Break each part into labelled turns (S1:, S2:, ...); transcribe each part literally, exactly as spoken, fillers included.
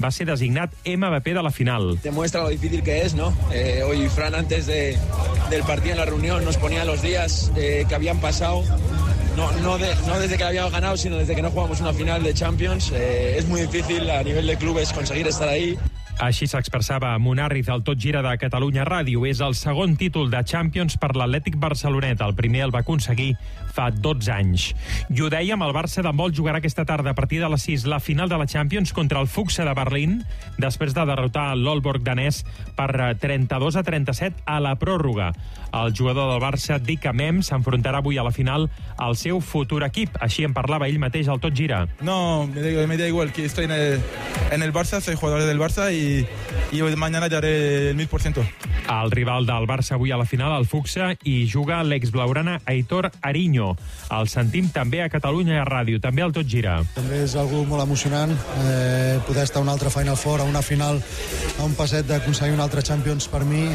S1: va ser designat M V P de la final.
S2: Demuestra lo difícil que es, ¿no? Eh, hoy Fran, antes de, del partido en la reunión, nos ponía los días eh, que habían pasado. No, no, de, no desde que habíamos ganado, sino desde que no jugamos una final de Champions. Eh, es muy difícil a nivel de clubes conseguir estar ahí.
S1: Així s'expressava Munarriz al Tot Gira de Catalunya Ràdio. És el segon títol de Champions per l'Atlètic Barcelonet. El primer el va aconseguir fa dotze anys. I ho dèiem, el Barça d'handbol jugarà aquesta tarda a partir de les sis la final de la Champions contra el Fuchs de Berlín, després de derrotar l'Aalborg danès per trenta-dos a trenta-set a la pròrroga. El jugador del Barça, Dick Amem, s'enfrontarà avui a la final al seu futur equip. Així en parlava ell mateix al Tot Gira.
S3: No, me da, me da igual que estoy en el, en el Barça, soy jugador del Barça y i mañana ja haré el mil por ciento.
S1: El rival del Barça avui a la final, el Fuchsa, i juga l'ex-blaugrana Aitor Ariño. El sentim també a Catalunya a Ràdio, també al Tot Gira.
S4: També és algo molt emocionant, eh, poder estar a una altra Final Four, a una final, a un passet d'aconseguir un altre Champions per mi,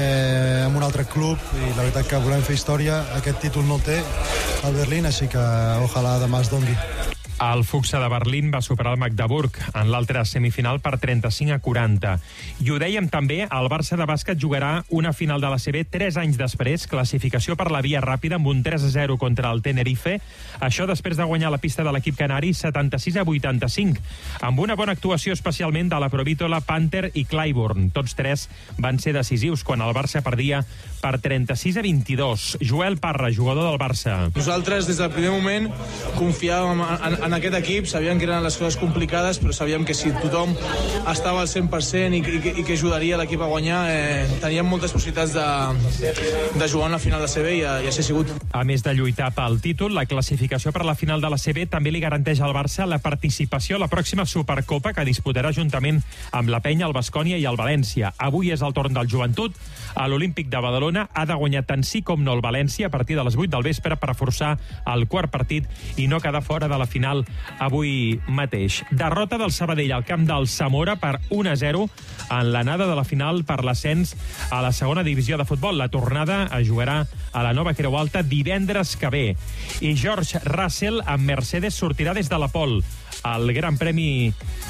S4: eh, amb un altre club, i la veritat que volem fer història. Aquest títol no el té el Berlín, així que ojalà demà es dongui.
S1: El Fuchsa de Berlín va superar el Magdeburg en l'altra semifinal per trenta-cinc a quaranta. I ho dèiem també, el Barça de bàsquet jugarà una final de la C B tres anys després, classificació per la via ràpida amb un tres a zero contra el Tenerife. Això després de guanyar la pista de l'equip canari setanta-sis a vuitanta-cinc, amb una bona actuació especialment de la Provítola, Panther i Clybourne. Tots tres van ser decisius quan el Barça perdia per trenta-sis a vint-i-dos. Joel Parra, jugador del Barça.
S5: Nosaltres des del primer moment confiàvem en, en aquest equip, sabíem que eren les coses complicades, però sabíem que si tothom estava al cent per cent i, i, i que ajudaria l'equip a guanyar, eh, teníem moltes possibilitats de, de jugar en la final de C B i, i així ha sigut.
S1: A més de lluitar pel títol, la classificació per la final de la C B també li garanteix al Barça la participació a la pròxima Supercopa que disputarà juntament amb la Penya, el Baskonia i el València. Avui és el torn del Joventut. A l'Olímpic de Badalona ha de guanyar tant sí com no el València a partir de les vuit del vespre per forçar el quart partit i no quedar fora de la final avui mateix. Derrota del Sabadell al camp del Zamora per un a zero en l'anada de la final per l'ascens a la segona divisió de futbol. La tornada es jugarà a la Nova Creu Alta divendres que ve. I George Russell amb Mercedes sortirà des de la pole. El Gran Premi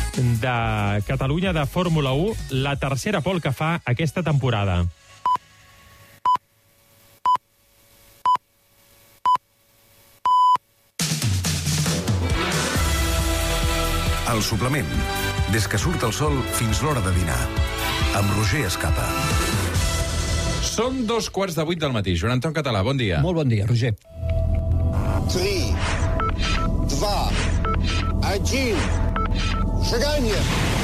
S1: de Catalunya de Fórmula u, la tercera pole que fa aquesta temporada.
S6: El suplement. Des que surt el sol fins l'hora de dinar. Amb Roger Escapa.
S7: Són dos quarts de vuit del matí. Joan Anton Català, bon dia.
S8: Molt bon dia, Roger.
S9: Три, два, один. Шагание.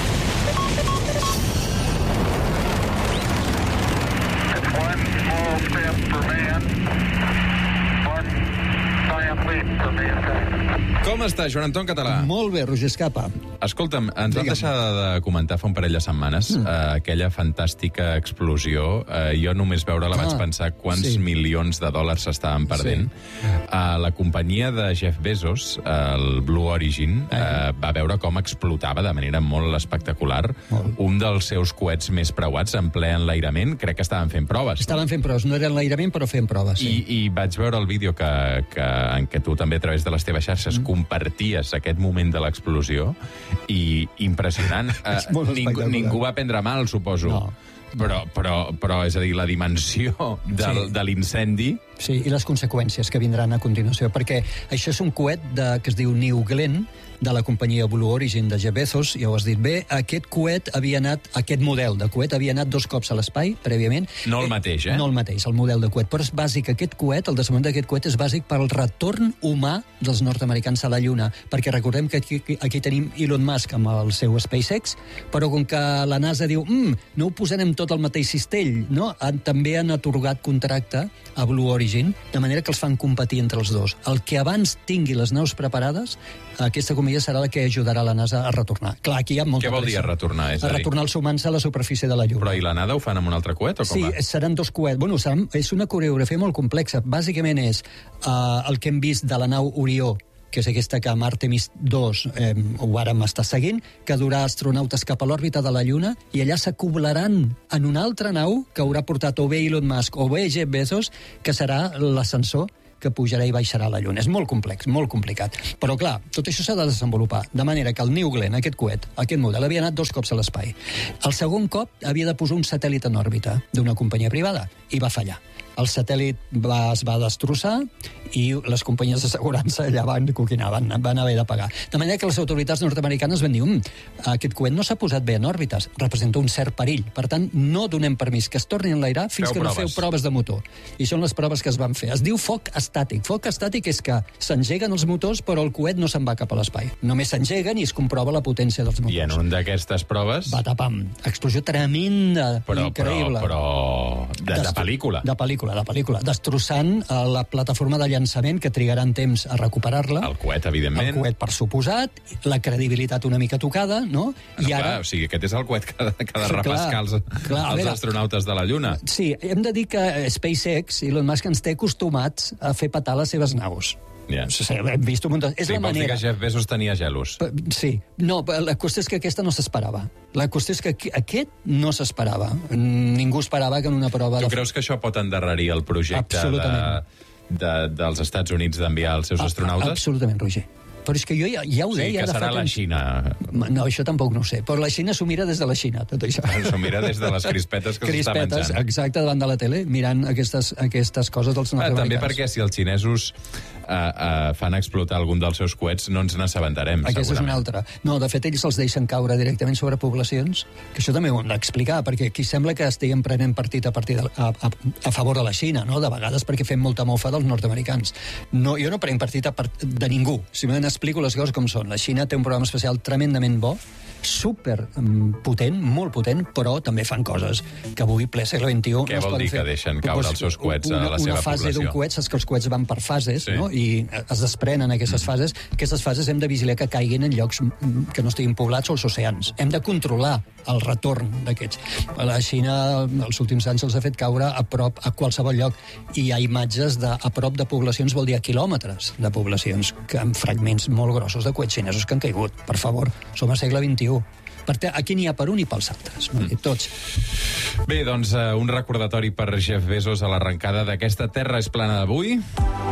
S10: It's one small step for man, one giant leap for mankind.
S7: Com està, Joan Anton Català?
S8: Molt bé, Roger Escapa.
S7: Escolta'm, ens vam deixar de comentar fa un parell de setmanes mm. uh, aquella fantàstica explosió. Uh, jo només veure-la ah, vaig pensar quants sí. milions de dòlars s'estaven perdent. Sí. Uh, la companyia de Jeff Bezos, uh, el Blue Origin, uh, va veure com explotava de manera molt espectacular molt. un dels seus coets més preuats en ple enlairament. Crec que estaven fent proves.
S8: Estaven fent proves, no era enlairament, però fent proves, sí.
S7: I, i vaig veure el vídeo que, que, en què tu també a través de les teves xarxes mm. comparties aquest moment de l'explosió i impressionant. Uh, ningú, ningú va prendre mal, suposo. No. Però, però, però, és a dir, la dimensió del, sí. de l'incendi...
S8: Sí, i les conseqüències que vindran a continuació, perquè això és un coet de, que es diu New Glenn, de la companyia Blue Origin de Jeff Bezos, ja ho has dit bé. Aquest coet havia anat, aquest model de coet havia anat dos cops a l'espai, prèviament.
S7: No el mateix, eh?
S8: No el mateix, el model de coet. Però és bàsic, aquest coet, el desenvolupament d'aquest coet és bàsic per al retorn humà dels nord-americans a la Lluna, perquè recordem que aquí, aquí tenim Elon Musk amb el seu SpaceX, però com que la NASA diu, mm, no ho posarem tot al mateix cistell, no? Han, també han atorgat contracte a Blue Origin, de manera que els fan competir entre els dos. El que abans tingui les naus preparades, aquesta companyia serà la que ajudarà la NASA a retornar. Clar, aquí hi ha molta
S7: Què vol dir a retornar? És
S8: a, a retornar els humans a la superfície de la Lluna.
S7: Però i la NASA ho fan amb un altre coet o com
S8: sí,
S7: va?
S8: Sí, seran dos coets. Bueno, seran, és una coreografia molt complexa. Bàsicament és uh, el que hem vist de la nau Orió, que és aquesta que amb Artemis dos eh, ho vàrem estar seguint, que durà astronautes cap a l'òrbita de la Lluna, i allà s'acoblaran en una altra nau que haurà portat o bé Elon Musk o bé Jeff Bezos, que serà l'ascensor que pujarà i baixarà a la Lluna. És molt complex, molt complicat. Però, clar, tot això s'ha de desenvolupar. De manera que el New Glenn, aquest coet, aquest model, havia anat dos cops a l'espai. El segon cop havia de posar un satèl·lit en òrbita d'una companyia privada i va fallar. El satèl·lit va, es va destrossar i les companyies d'assegurança allà van coquinar, van, van haver de pagar. De manera que les autoritats nord-americanes van dir mm, aquest coet no s'ha posat bé en òrbites, representa un cert perill. Per tant, no donem permís que es torni a enlairar fins feu que proves. no feu proves de motor. I són les proves que es van fer. Es diu foc estàtic. Foc estàtic és que s'engeguen els motors però el coet no se'n va cap a l'espai. Només s'engeguen i es comprova la potència dels motors.
S7: I en un d'aquestes proves...
S8: Va tapam. Explosió tremenda,
S7: però,
S8: increïble.
S7: Però, però... De, de pel·lícula.
S8: De pel·lícula, de pel·lícula. Destrossant uh, la plataforma de llançament que trigaran temps a recuperar-la.
S7: El coet, evidentment.
S8: El coet, per suposat. La credibilitat una mica tocada, no?
S7: no I ara... Clar, o sigui, aquest és el coet que ha de, que ha de sí, repescar clar, els, clar, els veure, astronautes de la Lluna.
S8: Sí, hem de dir que SpaceX, Elon Musk, ens té acostumats a fer petar les seves naus.
S7: Yeah.
S8: Sí, hem vist un munt de... És
S7: sí,
S8: la manera...
S7: dir que Jeff Bezos tenia gelos.
S8: Sí. No, la qüestió és que aquesta no s'esperava. La qüestió és que aquest no s'esperava. Ningú esperava que en una prova...
S7: Tu
S8: de...
S7: creus que això pot endarrerir el projecte de, de, dels Estats Units d'enviar els seus astronautes?
S8: Absolutament, Roger. Però és que jo ja, ja ho
S7: sí,
S8: deia...
S7: que serà la Xina.
S8: No, això tampoc no ho sé. Però la Xina s'ho mira des de la Xina, tot això.
S7: S'ho mira des de les crispetes que s'està menjant.
S8: Exacte, davant de la tele, mirant aquestes, aquestes coses dels nord-americans.
S7: També perquè si els xinesos uh, uh, fan explotar algun dels seus coets, no ens n'assabentarem, segurament.
S8: Aquesta és una altra. No, de fet, ells els deixen caure directament sobre poblacions, que això també ho hem d'explicar, perquè aquí sembla que estiguem prenent partit a, partit a, a, a favor de la Xina, no? De vegades perquè fem molta mofa dels nord-americans. No, jo no prenc partit a part de ningú. Si m'explico les coses com són. La Xina té un programa especial tremendament bo, super potent, molt potent, però també fan coses que avui, ple segle vint-i-u...
S7: Què vol dir que deixen caure els seus coets a la seva població?
S8: Una fase d'un coet, saps que els coets van per fases, sí. no? I es desprenen aquestes mm. fases. Aquestes fases hem de vigilar que caiguin en llocs que no estiguin poblats o els oceans. Hem de controlar el retorn d'aquests. A la Xina, els últims anys, els ha fet caure a prop, a qualsevol lloc. I hi ha imatges de, a prop de poblacions, vol dir a quilòmetres de poblacions, que amb fragments molt grossos de coets xinesos que han caigut. Per favor, som al segle vint-i-u. Perquè aquí n'hi ha per un i pels altres, no? I tots.
S7: Bé, doncs, uh, un recordatori per Jeff Bezos a l'arrencada d'aquesta Terra és plana d'avui.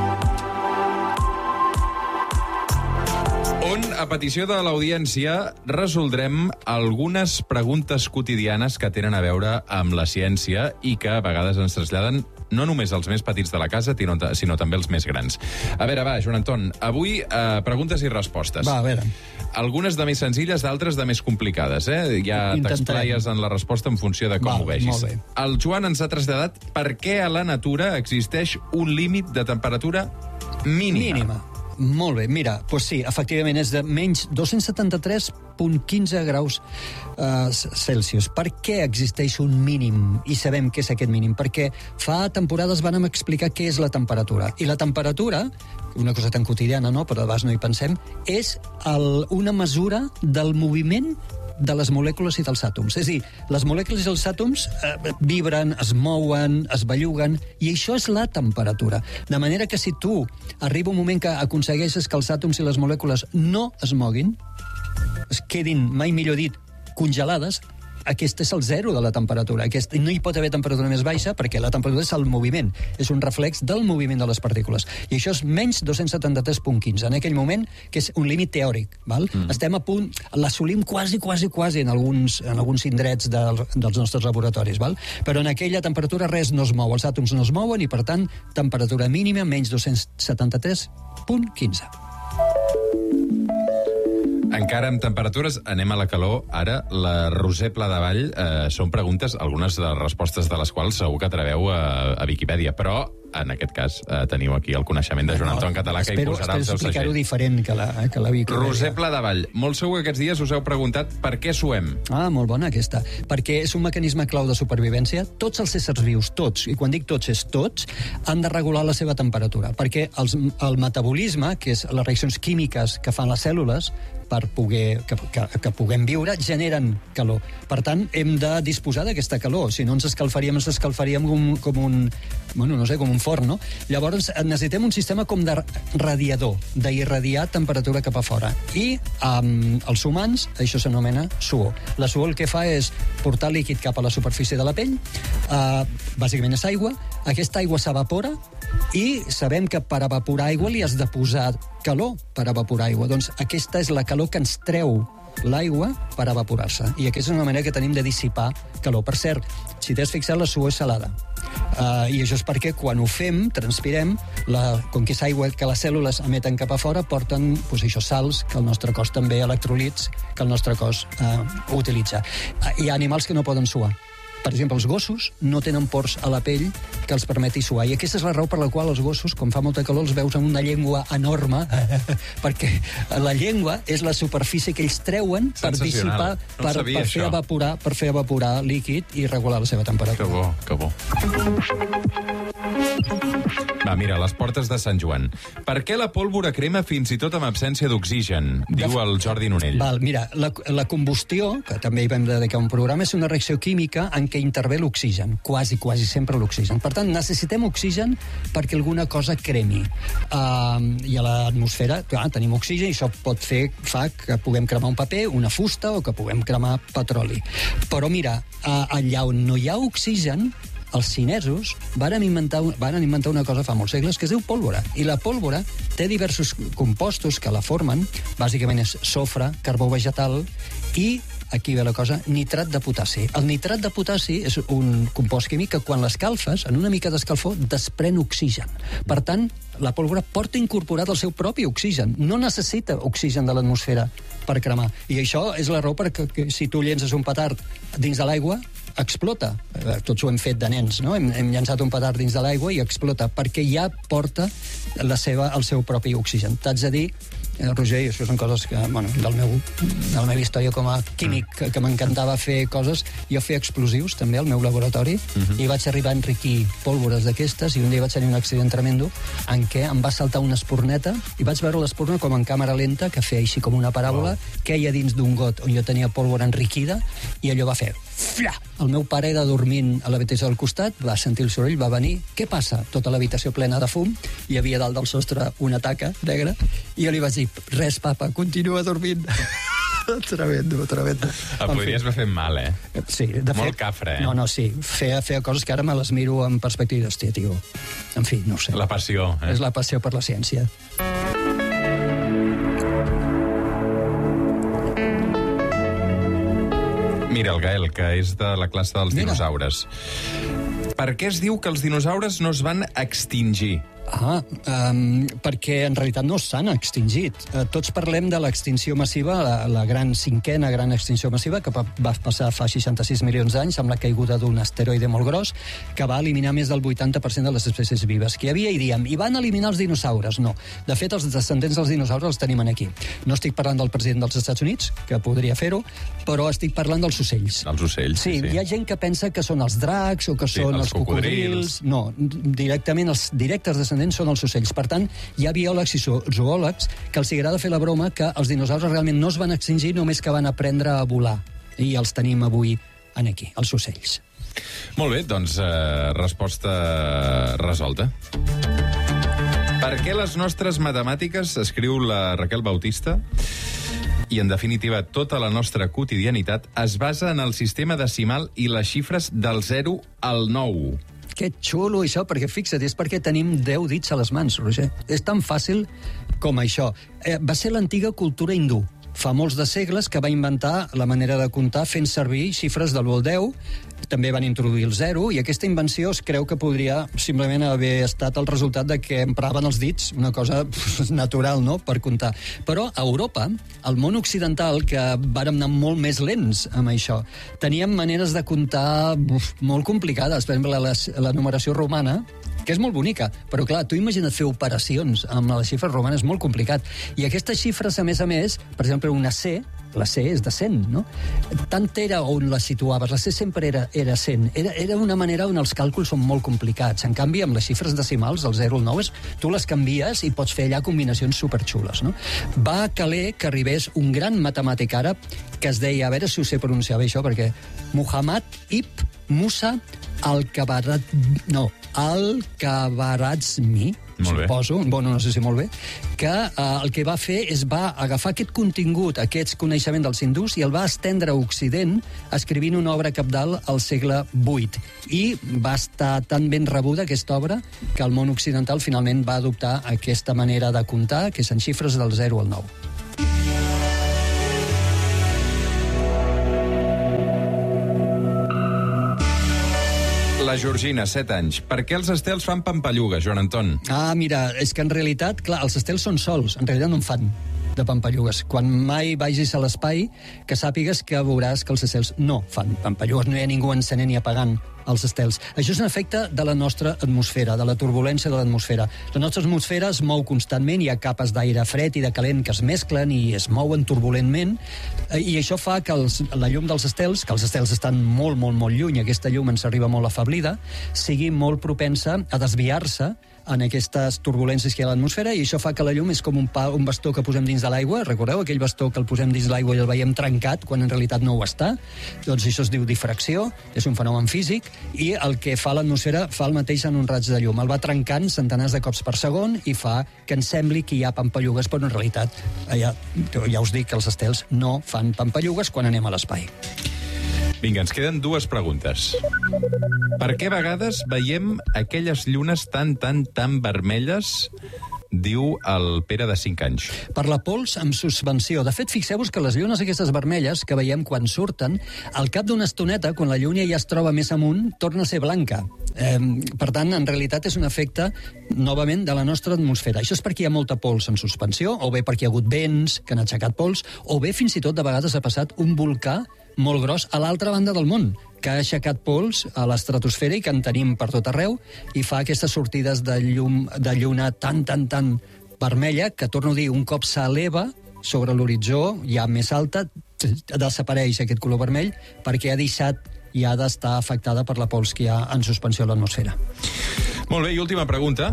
S7: On, a petició de l'audiència, resoldrem algunes preguntes quotidianes que tenen a veure amb la ciència i que a vegades ens traslladen no només els més petits de la casa, sinó també els més grans. A veure, va, Joan Anton, avui eh, preguntes i respostes.
S8: Va, a veure.
S7: Algunes de més senzilles, d'altres de més complicades, eh? Ja t'explaies en la resposta en funció de com
S8: Val,
S7: ho vegis.
S8: molt bé.
S7: El Joan ens ha traslladat per què a la natura existeix un límit de temperatura mínima.
S8: Mínima. Molt bé, mira, doncs sí, efectivament és de menys dos-cents setanta-tres coma quinze graus uh, Celsius. Per què existeix un mínim? I sabem què és aquest mínim? Perquè fa temporades vàrem explicar què és la temperatura. I la temperatura, una cosa tan quotidiana, no? Però de vegades no hi pensem, és el, una mesura del moviment de les molècules i dels àtoms. És a dir, les molècules i els àtoms eh, vibren, es mouen, es belluguen, i això és la temperatura. De manera que si tu arriba un moment que aconsegueixes que els àtoms i les molècules no es moguin, es quedin, mai millor dit, congelades, aquest és el zero de la temperatura. Aquest, no hi pot haver temperatura més baixa perquè la temperatura és el moviment, és un reflex del moviment de les partícules. I això és menys dos-cents setanta-tres coma quinze, en aquell moment, que és un límit teòric. Val? Mm. Estem a punt, l'assolim quasi, quasi, quasi en alguns, en alguns indrets de, dels nostres laboratoris. Val? Però en aquella temperatura res no es mou, els àtoms no es mouen i, per tant, temperatura mínima menys dos-cents setanta-tres coma quinze.
S7: Encara amb temperatures, anem a la calor. Ara, la Roser Pladevall, eh, són preguntes, algunes de les respostes de les quals segur que treveu a, a Viquipèdia, però en aquest cas eh, teniu aquí el coneixement de Joan Anton Català, que
S8: espero,
S7: hi posarà el seu segell.
S8: Espero explicar-ho diferent que la, que la Viquipèdia.
S7: Roser Pladevall, molt segur que aquests dies us heu preguntat per què suem.
S8: Ah, molt bona aquesta. Perquè és un mecanisme clau de supervivència. Tots els éssers vius, tots, i quan dic tots és tots, han de regular la seva temperatura. Perquè els, el metabolisme, que és les reaccions químiques que fan les cèl·lules, per poder, que, que, que puguem viure, generen calor. Per tant, hem de disposar d'aquesta calor. Si no, ens escalfaríem, ens escalfaríem com, com un, bueno, no sé, com un forn, no? Llavors, necessitem un sistema com de radiador, d'irradiar temperatura cap a fora. I amb els humans, això s'anomena suor. La suor el que fa és portar líquid cap a la superfície de la pell, eh, bàsicament és aigua, aquesta aigua s'evapora i sabem que per evaporar aigua li has de posar calor per evaporar aigua. Doncs aquesta és la calor que ens treu l'aigua per evaporar-se. I aquesta és una manera que tenim de dissipar calor. Per cert, si t'has fixat, la suor és salada. Uh, I això és perquè quan ho fem, transpirem, la, com que és aigua que les cèl·lules emeten cap a fora, porten pues, això, sals, que el nostre cos també, electrolits, que el nostre cos uh, utilitza. Uh, hi ha animals que no poden suar. Per exemple, els gossos no tenen pors a la pell que els permeti suar. I aquesta és la raó per la qual els gossos, quan fa molta calor, els veus amb una llengua enorme, perquè la llengua és la superfície que ells treuen per dissipar, no per, per, fer evaporar, per fer evaporar líquid i regular la seva temperatura.
S7: Que bo, que bo. Va, mira, les portes de Sant Joan. Per què la pólvora crema fins i tot amb absència d'oxigen? Diu el Jordi Nonell.
S8: Val, mira, la, la combustió, que també hi vam dedicar un programa, és una reacció química en què intervé l'oxigen, quasi, quasi sempre l'oxigen. Per tant, necessitem oxigen perquè alguna cosa cremi. Uh, I a l'atmosfera, clar, tenim oxigen i això pot fer, fa que puguem cremar un paper, una fusta o que puguem cremar petroli. Però mira, uh, allà on no hi ha oxigen, els xinesos van inventar, van inventar una cosa fa molts segles que es diu pólvora. I la pólvora té diversos compostos que la formen, bàsicament és sofre, carbó vegetal i, aquí ve la cosa, nitrat de potassi. El nitrat de potassi és un compost químic que quan l'escalfes, en una mica d'escalfor, desprèn oxigen. Per tant, la pólvora porta incorporat el seu propi oxigen. No necessita oxigen de l'atmosfera per cremar. I això és la raó perquè si tu llences un petard dins de l'aigua, explota. Tots ho hem fet de nens, no? Hem, hem llançat un petard dins de l'aigua i explota, perquè ja porta la seva, el seu propi oxigen. T'haig de dir, eh, Roger, i això són coses que, bueno, del meu, de la meva història com a químic, que, que m'encantava fer coses, jo feia explosius també al meu laboratori, uh-huh. i vaig arribar a enriquir pólvores d'aquestes, i un dia vaig tenir un accident tremendo en què em va saltar una espurneta, i vaig veure l'espurna com en càmera lenta, que feia així com una paràbola, wow. queia dins d'un got on jo tenia pólvora enriquida, i allò va fer fla! El meu pare era dormint a l'habitació del costat, va sentir el soroll, va venir, què passa? Tota l'habitació plena de fum, hi havia dalt del sostre una taca negra, i jo li vaig dir, res, papa, continua dormint. Tremendo, tremendo.
S7: El podries haver fet mal, eh?
S8: Sí, de
S7: Molt
S8: fet,
S7: cafre, eh?
S8: No, no, sí. Feia, feia coses que ara me les miro en perspectiva d'hòstia, tio. En fi, no ho sé.
S7: La passió, eh?
S8: És la passió per la ciència.
S7: Mira, el Gael, que és de la classe dels
S8: Mira.
S7: dinosaures. Per què es diu que els dinosaures no es van extingir?
S8: Ah, um, perquè en realitat no s'han extingit. Uh, tots parlem de l'extinció massiva, la, la gran cinquena gran extinció massiva, que va, va passar fa seixanta-sis milions d'anys amb la caiguda d'un asteroide molt gros, que va eliminar més del vuitanta per cent de les espècies vives que hi havia, i diem, i van eliminar els dinosaures. No. De fet, els descendents dels dinosaures els tenim aquí. No estic parlant del president dels Estats Units, que podria fer-ho, però estic parlant dels ocells.
S7: Els ocells,
S8: sí.
S7: sí.
S8: Hi ha gent que pensa que són els dracs o que
S7: sí,
S8: són
S7: els
S8: els cocodrils. No, directament els directes descendents són els ocells. Per tant, hi ha biòlegs i zoòlegs que els agrada fer la broma que els dinosaures realment no es van extingir, només que van aprendre a volar. I els tenim avui aquí, els ocells.
S7: Molt bé, doncs eh, resposta resolta. Per què les nostres matemàtiques, escriu la Raquel Bautista, i, en definitiva, tota la nostra quotidianitat es basa en el sistema decimal i les xifres del zero al nou?
S8: Que xulo això, perquè fixa't, és perquè tenim deu dits a les mans, Roger. És tan fàcil com això. Eh, va ser l'antiga cultura hindú. Fa molts de segles que va inventar la manera de comptar fent servir xifres de l'u al deu, també van introduir el zero, i aquesta invenció es creu que podria simplement haver estat el resultat de que empraven els dits, una cosa natural, no?, per comptar. Però a Europa, al món occidental, que vàrem anar molt més lents amb això, teníem maneres de comptar uf, molt complicades. Per exemple, la, la numeració romana, que és molt bonica, però clar, tu imagina't fer operacions amb les xifres romanes, és molt complicat. I aquestes xifres, a més a més, per exemple, una C, la C és de cent, no? Tant era on la situaves, la C sempre era, era cent. Era, era una manera on els càlculs són molt complicats. En canvi, amb les xifres decimals, el zero al nou, és, tu les canvies i pots fer allà combinacions superxules, no? Va caler que arribés un gran matemàtic àrab que es deia, a veure si ho sé pronunciar bé això, perquè Muhammad ibn Musa al-Kabarat... No, al-Kabarazmi, suposo, bueno, no sé si molt bé, que eh, el que va fer és va agafar aquest contingut, aquests coneixements dels hindús, i el va estendre a Occident escrivint una obra cabdal al segle vuit. I va estar tan ben rebuda aquesta obra que el món occidental finalment va adoptar aquesta manera de comptar, que és en xifres del zero al nou.
S7: La Georgina, set anys. Per què els estels fan pampallugues, Joan Anton?
S8: Ah, mira, és que en realitat, clar, els estels són sols, en realitat no en fan de pampallugues. Quan mai vagis a l'espai, que sàpigues que veuràs que els estels no fan pampallugues. No hi ha ningú encenent ni apagant els estels. Això és un efecte de la nostra atmosfera, de la turbulència de l'atmosfera. La nostra atmosfera es mou constantment, hi ha capes d'aire fred i de calent que es mesclen i es mouen turbulentment, i això fa que els, la llum dels estels, que els estels estan molt, molt, molt lluny, aquesta llum ens arriba molt afablida, sigui molt propensa a desviar-se en aquestes turbulències que hi ha a l'atmosfera, i això fa que la llum és com un, pa, un bastó que posem dins de l'aigua. Recordeu aquell bastó que el posem dins de l'aigua i el veiem trencat quan en realitat no ho està? Doncs això es diu difracció, és un fenomen físic, i el que fa l'atmosfera fa el mateix en un raig de llum. El va trencant centenars de cops per segon i fa que ens sembli que hi ha pampallugues, però en realitat ja, ja us dic que els estels no fan pampallugues quan anem a l'espai.
S7: Vinga, ens queden dues preguntes. Per què a vegades veiem aquelles llunes tan, tan, tan vermelles, diu el Pere de cinc anys?
S8: Per la pols amb suspensió. De fet, fixeu-vos que les llunes aquestes vermelles que veiem quan surten, al cap d'una estoneta, quan la lluna ja es troba més amunt, torna a ser blanca. Eh, per tant, en realitat és un efecte, novament, de la nostra atmosfera. Això és perquè hi ha molta pols en suspensió, o bé perquè hi ha hagut vents que han aixecat pols, o bé fins i tot de vegades ha passat un volcà molt gros a l'altra banda del món, que ha aixecat pols a l'estratosfera i que en tenim per tot arreu, i fa aquestes sortides de llum de lluna tan, tan, tan vermella, que, torno a dir, un cop s'eleva sobre l'horitzó, ja més alta, desapareix aquest color vermell, perquè ha deixat i ha d'estar afectada per la pols que hi ha en suspensió a l'atmosfera.
S7: Molt bé, i última pregunta.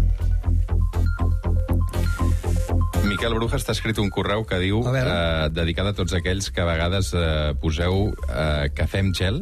S7: Miquel Brujas t'ha escrit un correu que diu, eh, dedicat a tots aquells que a vegades eh, poseu eh, cafè amb gel,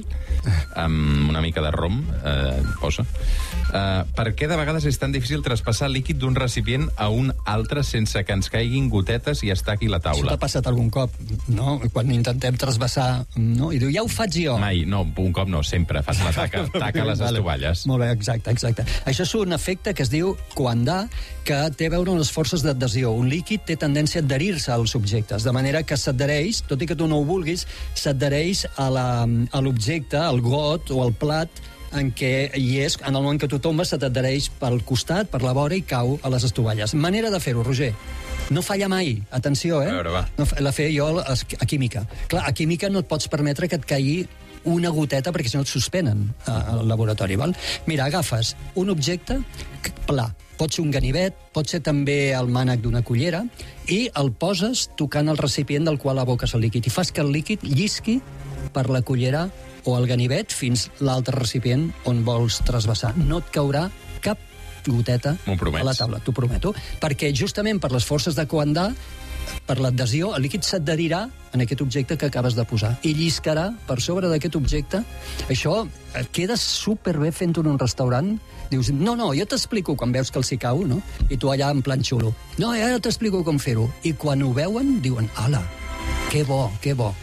S7: amb una mica de rom, eh, posa. Eh, per què de vegades és tan difícil traspassar el líquid d'un recipient a un altre sense que ens caiguin gotetes i es taqui la taula?
S8: Això t'ha passat algun cop, no? Quan intentem trasbassar, no? I diu, ja ho faig jo.
S7: Mai, no, un cop no, sempre fas la taca, taca les
S8: vale.
S7: estovalles.
S8: Molt bé, exacte, exacte. Això és un efecte que es diu quandà, que té a veure amb les forces d'adhesió. Un líquid té tendència a adherir-se als objectes, de manera que s'adhereix, tot i que tu no ho vulguis, s'adhereix a l'objecte, al got o al plat en què hi és, en el moment que tu tombes, se t'adhereix pel costat, per la vora, i cau a les estovalles. Manera de fer-ho, Roger. No falla mai, atenció, eh?
S7: A veure, va.
S8: No, la feia jo a, a química. Clar, a química no et pots permetre que et caigui una goteta perquè si no et suspenen al laboratori, val? Mira, agafes un objecte pla, pot ser un ganivet, pot ser també el mànec d'una cullera, i el poses tocant el recipient del qual aboques el líquid, i fas que el líquid llisqui per la cullera o el ganivet fins l'altre recipient on vols trasbassar. No et caurà cap goteta a la taula, t'ho prometo, perquè justament per les forces de quandà, per l'adhesió, el líquid s'adherirà en aquest objecte que acabes de posar i lliscarà per sobre d'aquest objecte. Això et queda superbé fent-ho en un restaurant. Dius, no, no, jo t'explico quan veus que els hi cau, no? I tu allà en plan xulo. No, ara t'explico com fer-ho. I quan ho veuen, diuen, ala, que bo, que bo.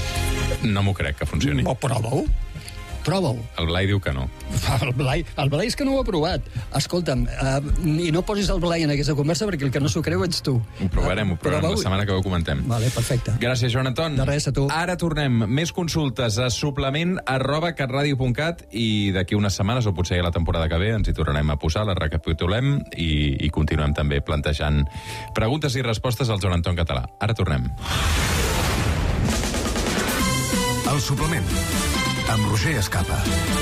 S7: No m'ho crec que funcioni.
S8: Oh, prova-ho. Prova-ho.
S7: El Blai diu que no.
S8: El Blai, el Blai és que no ho ha provat. Escolta'm, uh, i no posis el Blai en aquesta conversa perquè el que no s'ho creu ets tu.
S7: Ho provarem, ho provarem la setmana que ho comentem.
S8: Vale, perfecte.
S7: Gràcies, Joan Anton.
S8: De res, a tu.
S7: Ara tornem. Més consultes a suplement arroba catradio punt cat i d'aquí unes setmanes, o potser a la temporada que ve, ens hi tornarem a posar, la recapitulem i, i continuem també plantejant preguntes i respostes al Joan Anton català. Ara tornem.
S6: El suplement amb Roger Escapa.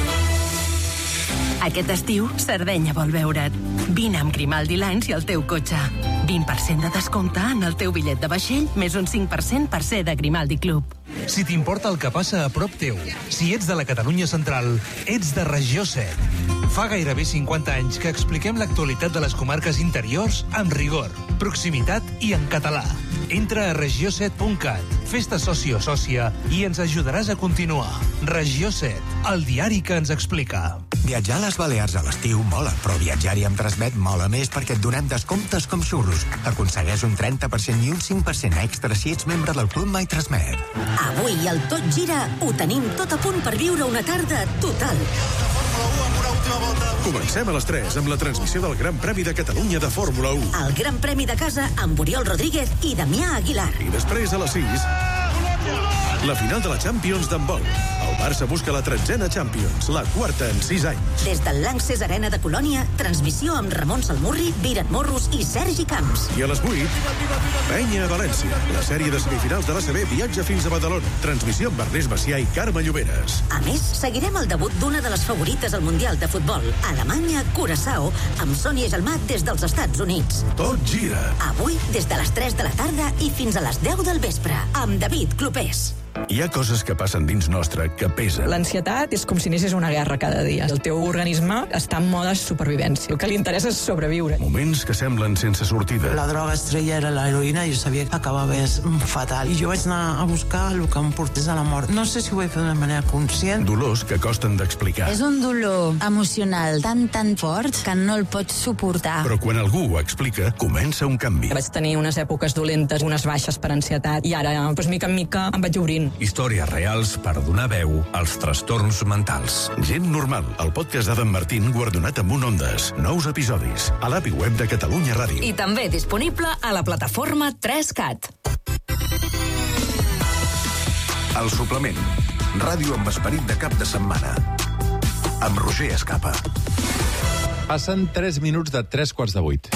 S11: Aquest estiu, Sardenya vol veure't. Vine amb Grimaldi Lines i el teu cotxe. vint per cent de descompte en el teu bitllet de vaixell, més un cinc per cent per ser de Grimaldi Club.
S12: Si t'importa el que passa a prop teu, si ets de la Catalunya central, ets de Regió set. Fa gairebé cinquanta anys que expliquem l'actualitat de les comarques interiors amb rigor, proximitat i en català. Entra a regió set punt cat, fes-te soci o sòcia i ens ajudaràs a continuar. Regió set, el diari que ens explica.
S13: Viatjar a les Balears a l'estiu mola, però viatjar-hi amb Transmet mola més perquè et donem descomptes com xurros. Aconsegueix un trenta per cent i un cinc per cent extra si ets membre del Club My Transmet.
S14: Avui al Tot Gira ho tenim tot a punt per viure una tarda total.
S6: Comencem a les tres amb la transmissió del Gran Premi de Catalunya de Fórmula u.
S14: El Gran Premi de casa amb Oriol Rodríguez i Damià Aguilar.
S6: I després a les sis, la final de la Champions d'handbol. El Barça busca la tretzena Champions, la quarta en sis anys.
S14: Des del Lanxess Arena de Colònia, transmissió amb Ramon Salmurri, Virat Morros i Sergi Camps.
S6: I a les vuit, Penya a València. La sèrie de semifinals de l'A C B viatja fins a Badalona. Transmissió amb Ernest Macià i Carme Lloberes.
S14: A més, seguirem el debut d'una de les favorites al Mundial de Futbol, Alemanya, Curaçao, amb Sònia Gelmat des dels Estats Units.
S6: Tot gira.
S14: Avui, des de les tres de la tarda i fins a les deu del vespre, amb David Clopés.
S6: Hi ha coses que passen dins nostre que pesen.
S15: L'ansietat és com si anessis una guerra cada dia. El teu organisme està en mode supervivència. El que li interessa és sobreviure.
S6: Moments que semblen sense sortida.
S16: La droga estrella era l'heroïna i jo sabia que acabava fatal. I jo vaig anar a buscar el que em portés a la mort. No sé si ho vaig fer d'una manera conscient.
S6: Dolors que costen d'explicar.
S17: És un dolor emocional tan, tan fort que no el pots suportar.
S6: Però quan algú ho explica, comença un canvi.
S15: Vaig tenir unes èpoques dolentes, unes baixes per ansietat, i ara, doncs, mica en mica, em vaig obrint.
S6: Històries reals per donar veu als trastorns mentals. Gent normal, el podcast d'Adam Martín guardonat amb un Ondes. Nous episodis a l'A P I web de Catalunya Ràdio.
S18: I també disponible a la plataforma tres cat.
S6: El suplement. Ràdio amb esperit de cap de setmana. Amb Roger Escapa.
S7: Passen tres minuts de tres quarts de vuit.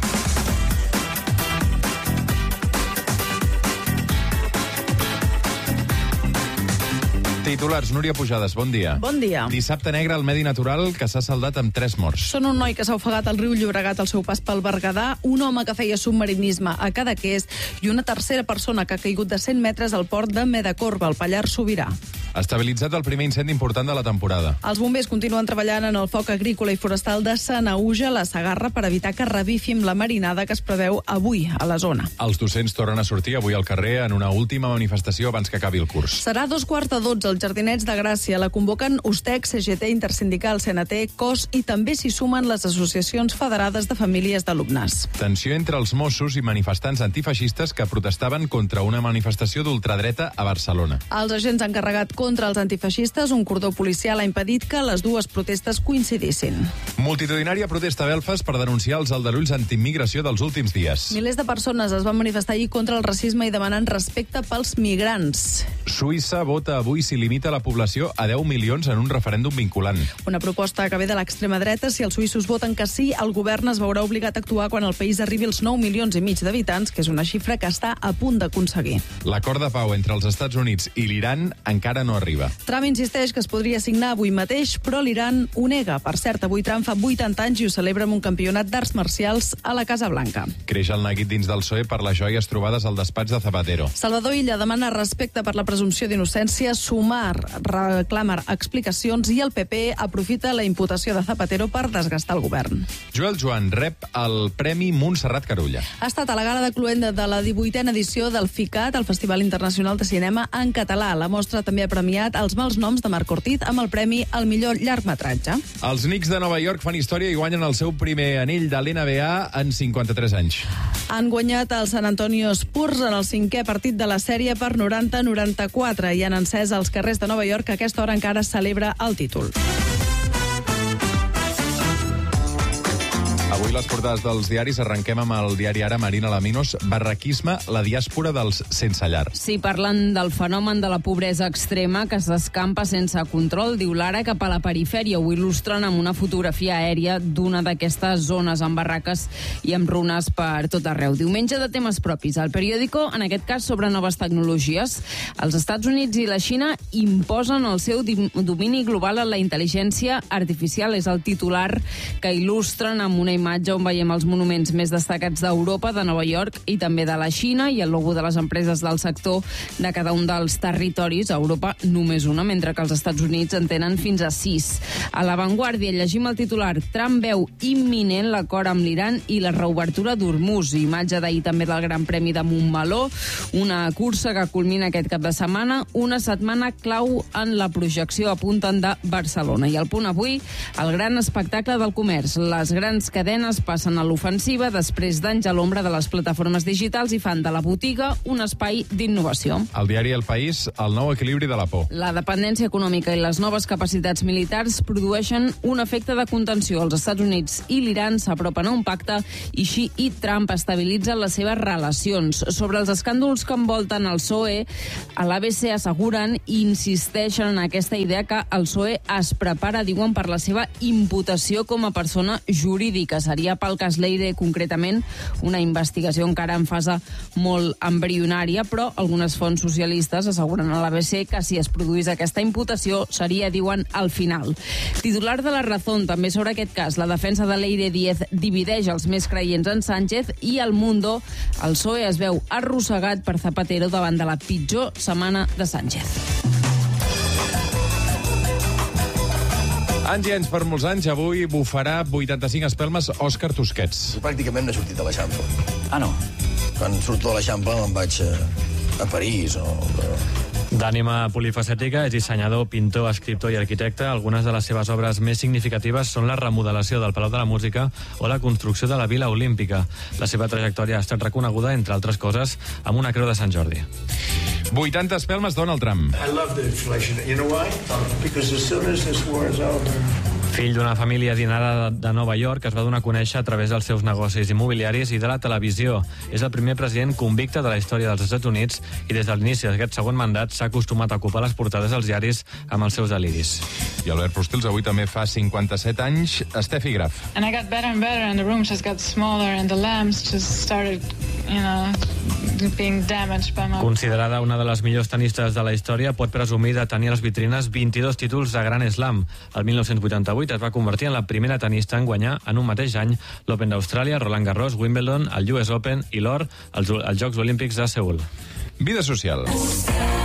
S7: Titulars, Núria Pujades, bon dia.
S19: Bon dia.
S7: Dissabte negre al medi natural que s'ha saldat amb tres morts.
S19: Són un noi que s'ha ofegat al riu Llobregat al seu pas pel Berguedà, un home que feia submarinisme a Cadaqués i una tercera persona que ha caigut de cent metres al port de Medacorba, al Pallars Sobirà.
S7: Estabilitzat el primer incendi important de la temporada.
S19: Els bombers continuen treballant en el foc agrícola i forestal de Sanaüja, la Segarra, per evitar que revifi amb la marinada que es preveu avui a la zona.
S7: Els docents tornen a sortir avui al carrer en una última manifestació abans que acabi el curs.
S19: Serà a dos quarts de dotze als Jardinets de Gràcia. La convoquen USTEC, C G T, Intersindical, C N T, C O S i també s'hi sumen les associacions federades de famílies d'alumnes.
S7: Tensió entre els Mossos i manifestants antifeixistes que protestaven contra una manifestació d'ultradreta a Barcelona.
S19: Els agents han carregat contra els antifeixistes. Un cordó policial ha impedit que les dues protestes coincidissin.
S7: Multitudinària protesta a Belfast per denunciar els aldarulls antiimmigració dels últims dies.
S19: Milers de persones es van manifestar ahir contra el racisme i demanant respecte pels migrants.
S7: Suïssa vota avui si limita la població a deu milions en un referèndum vinculant.
S19: Una proposta que ve de l'extrema dreta. Si els suïssos voten que sí, el govern es veurà obligat a actuar quan el país arribi als nou milions i mig d'habitants, que és una xifra que està a punt d'aconseguir.
S7: L'acord de pau entre els Estats Units i l'Iran encara no arriba.
S19: Trump insisteix que es podria signar avui mateix, però l'Iran ho nega. Per cert, avui Trump fa vuitanta anys i ho celebra amb un campionat d'arts marcials a la Casa Blanca.
S7: Creix el neguit dins del P S O E per les joies trobades al despatx de Zapatero.
S19: Salvador Illa demana respecte per la presumpció d'innocència, Sumar reclama explicacions i el P P aprofita la imputació de Zapatero per desgastar el govern.
S7: Joel Joan rep el Premi Montserrat Carulla.
S19: Ha estat a la gala de cluenda de la divuitena edició del FICAT, el Festival Internacional de Cinema en Català. La mostra també ha premiat els mals noms de Marc Ortiz amb el premi al millor llargmetratge.
S7: Els Knicks de Nova York fan història i guanyen el seu primer anell de l'N B A en cinquanta-tres anys.
S19: Han guanyat el San Antonio Spurs en el cinquè partit de la sèrie per noranta a noranta-quatre i han encès els carrers de Nova York, que a aquesta hora encara celebra el títol.
S7: Avui les portades dels diaris. Arrenquem amb el diari Ara, Marina Laminos. Barraquisme, la diàspora dels sense llar.
S20: Sí, parlen del fenomen de la pobresa extrema que s'escampa sense control, diu l'Ara, cap a la perifèria. Ho il·lustren amb una fotografia aèria d'una d'aquestes zones amb barraques i amb runes per tot arreu. Diumenge de temes propis. El periòdico, en aquest cas, sobre noves tecnologies. Els Estats Units i la Xina imposen el seu domini global a la intel·ligència artificial. És el titular que il·lustren amb una imatge imatge on veiem els monuments més destacats d'Europa, de Nova York i també de la Xina, i el logo de les empreses del sector de cada un dels territoris. A Europa només una, mentre que els Estats Units en tenen fins a sis. A La Vanguardia llegim el titular: Trump veu imminent l'acord amb l'Iran i la reobertura d'Hormuz. Imatge d'ahir també del Gran Premi de Montmeló, una cursa que culmina aquest cap de setmana, una setmana clau en la projecció, apunten, de Barcelona. I al Punt avui, el gran espectacle del comerç. Les grans cadenes passen a l'ofensiva després d'anys a l'ombra de les plataformes digitals i fan de la botiga un espai d'innovació.
S7: El diari El País, el nou equilibri de la por.
S20: La dependència econòmica i les noves capacitats militars produeixen un efecte de contenció. Els Estats Units i l'Iran s'apropen a un pacte i Xi i Trump estabilitzen les seves relacions. Sobre els escàndols que envolten el P S O E, a l'A B C asseguren i insisteixen en aquesta idea que el P S O E es prepara, diuen, per la seva imputació com a persona jurídica. Seria pel cas Leire, concretament, una investigació encara en fase molt embrionària, però algunes fonts socialistes asseguren a l'A B C que si es produís aquesta imputació seria, diuen, al final. Titular de La Razón, també sobre aquest cas. La defensa de Leire Díez divideix els més creients en Sánchez i El Mundo. El P S O E es veu arrossegat per Zapatero davant de la pitjor setmana de Sánchez.
S7: Anys i anys per molts anys, avui bufarà vuitanta-cinc espelmes Òscar Tusquets.
S21: Pràcticament no he sortit de l'Eixample.
S22: Ah, no?
S21: Quan surto de l'Eixample me'n vaig a, a París o...
S22: D'ànima polifacètica, és dissenyador, pintor, escriptor i arquitecte. Algunes de les seves obres més significatives són la remodelació del Palau de la Música o la construcció de la Vila Olímpica. La seva trajectòria ha estat reconeguda, entre altres coses, amb una creu de Sant Jordi.
S7: vuitanta espelmes Donald Trump.
S23: I love the inflation. You know why? Because as soon as this war is over...
S22: Fill d'una família adinerada de Nova York, es va donar a conèixer a través dels seus negocis immobiliaris i de la televisió. És el primer president convicte de la història dels Estats Units i des de l'inici d'aquest segon mandat s'ha acostumat a ocupar les portades dels diaris amb els seus deliris.
S7: I Albert Postils avui també fa cinquanta-set anys. Steffi Graf.
S24: And I got better and better and the room just got smaller and the lamps just started, you know, being damaged by my...
S22: Considerada una de les millors tenistes de la història, pot presumir de tenir a les vitrines vint-i-dos títols de Gran Slam. El mil nou-cents vuitanta-vuit es va convertir en la primera tenista en guanyar en un mateix any l'Open d'Austràlia, Roland Garros, Wimbledon, el U S Open i l'or als Jocs Olímpics de Seül.
S7: Vida social.